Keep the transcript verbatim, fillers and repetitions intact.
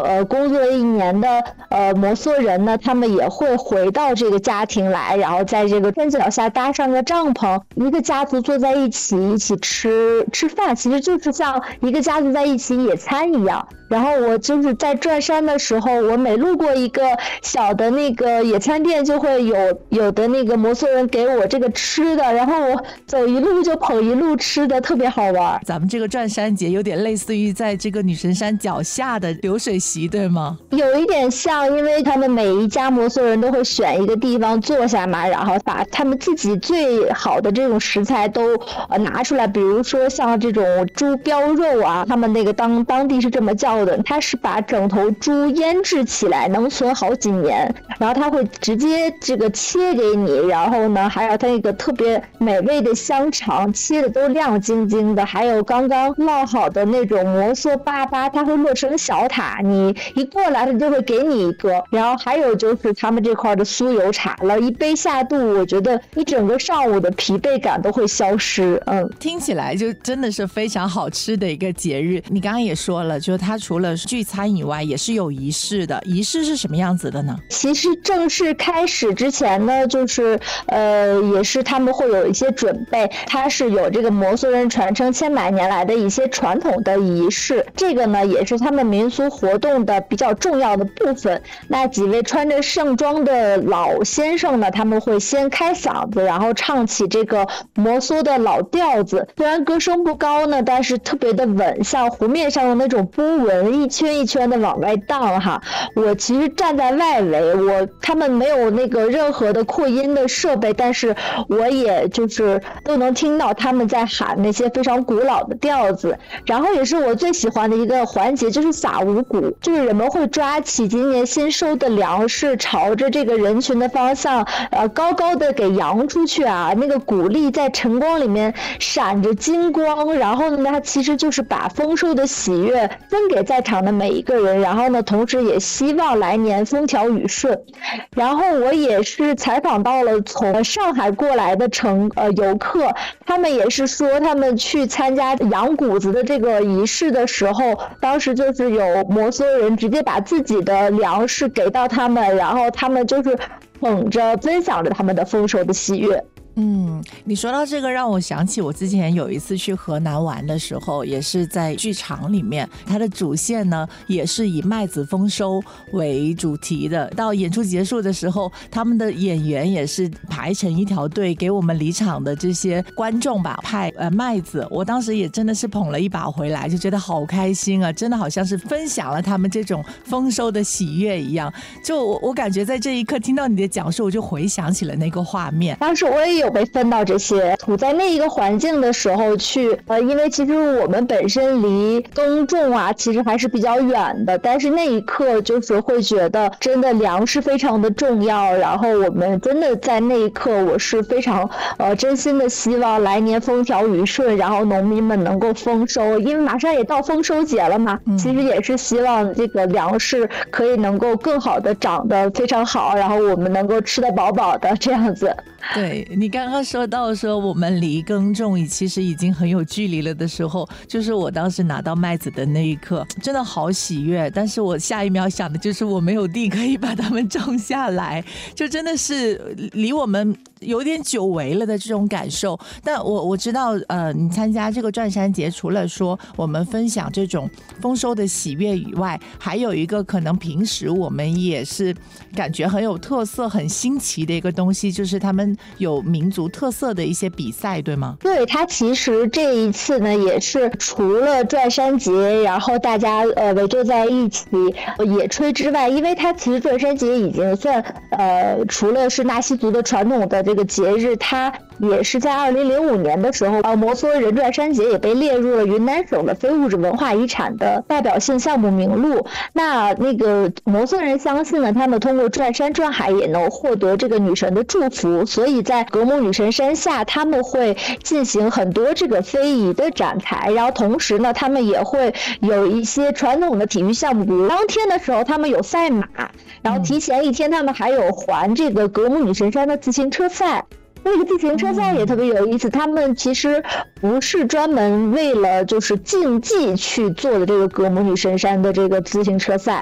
呃工作了一年的呃摩梭人呢，他们也会回到这个家庭来，然后在这个天脚下搭上个帐篷，一个家族坐在一起一起吃吃饭，其实就是像一个家族在一起野餐一样。然后我就是在转山的时候，我每路过一个小的那个野餐店，就会有有的那个摩梭人给我这个吃的，然后我走一路就捧一路吃的，特别好玩。 咱们这个转山节有点类似于在这个女神山脚下的流水席，对吗？ 有一点像，因为他们每一家摩梭人都会选一个地方坐下嘛，然后把他们自己最好的这种食材都呃拿出来，比如说像这种猪膘肉啊，他们那个当当地是这么叫的，他是把整头猪腌制起来，能存好几年，然后他会直接这个切给你，然后呢还有他那个特别美味的香肠，切的都亮晶晶的，还有刚刚烙好的那种摩梭粑粑，它会落成小塔，你一过来他就会给你一个。然后还有就是他们这块的酥油茶了，一杯下肚，我觉得一整个上午的疲惫感都会消失。嗯， 听起来就真的是非常好吃的一个节日。你刚刚也说了，就是它除了聚餐以外也是有仪式的，仪式是什么样子的呢？ 其实正式开始之前呢，就是呃也是他们会有一些准备，它是有这个摩梭人传承千百年来的一些传统的仪式，这个呢也是他们民俗活动的比较重要的部分。那几位穿着盛装的老先生呢，他们会先开嗓子，然后唱起这个摩梭的老调子，虽然歌声不高呢，但是特别的稳，像湖面上的那种波纹一圈一圈的往外荡哈。我其实站在外围，我他们没有那个任何的扩音的设备，但是我也就是都能听到他们在喊那些非常古老的调子。然后也是我最喜欢的一个环节，就是撒五谷，就是人们会抓起今年新收的粮食，朝着这个人群的方向呃高高的给扬出去啊，那个谷粒在晨光里面闪着金光，然后呢它其实就是把丰收的喜悦分给在场的每一个人，然后呢同时也希望来年风调雨顺。然后我也是采访到了从上海过来的乘呃游客，他们也是说他们去参加扬谷子的这个仪式的时候，当时就是有摩梭人直接把自己的粮食给到他们，然后他们就是捧着分享着他们的丰收的喜悦。 嗯，你说到这个让我想起我之前有一次去河南玩的时候，也是在剧场里面，它的主线呢也是以麦子丰收为主题的。到演出结束的时候，他们的演员也是排成一条队给我们离场的这些观众吧派呃麦子，我当时也真的是捧了一把回来，就觉得好开心啊，真的好像是分享了他们这种丰收的喜悦一样。就我我感觉在这一刻听到你的讲述，我就回想起了那个画面。 当时我也有有被分到这些处在那一个环境的时候去呃，因为其实我们本身离耕种啊其实还是比较远的，但是那一刻就是会觉得真的粮食非常的重要，然后我们真的在那一刻我是非常呃真心的希望来年风调雨顺，然后农民们能够丰收，因为马上也到丰收节了嘛、嗯、其实也是希望这个粮食可以能够更好的长得非常好，然后我们能够吃得饱饱的这样子。 对，你刚刚说到说我们离耕种其实已经很有距离了的时候，就是我当时拿到麦子的那一刻真的好喜悦，但是我下一秒想的就是我没有地可以把它们种下来，就真的是离我们有点久违了的这种感受。但我我知道呃，你参加这个转山节除了说我们分享这种丰收的喜悦以外，还有一个可能平时我们也是感觉很有特色很新奇的一个东西，就是他们有民族特色的一些比赛，对吗？ 对，它其实这一次呢也是除了转山节然后大家呃围坐在一起野炊之外，因为它其实转山节已经算呃除了是纳西族的传统的这个节日，它也是在二零零五年的时候呃摩梭人转山节也被列入了云南省的非物质文化遗产的代表性项目名录。那那个摩梭人相信呢，他们通过转山转海也能获得这个女神的祝福，所以在格姆女神山下他们会进行很多这个非遗的展台，然后同时呢他们也会有一些传统的体育项目，比如当天的时候他们有赛马，然后提前一天他们还有环这个格姆女神山的自行车赛。那个自行车赛也特别有意思，他们其实不是专门为了就是竞技去做的这个格姆女神山的这个自行车赛，